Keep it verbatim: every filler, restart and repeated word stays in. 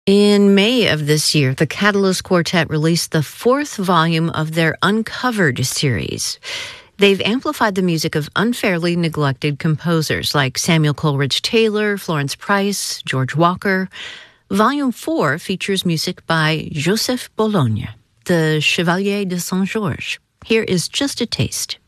In May of this year, the Catalyst Quartet released the fourth volume of their Uncovered series. They've amplified the music of unfairly neglected composers like Samuel Coleridge Taylor, Florence Price, George Walker. Volume four features music by Joseph Bologne, the Chevalier de Saint-Georges. Here is just a taste.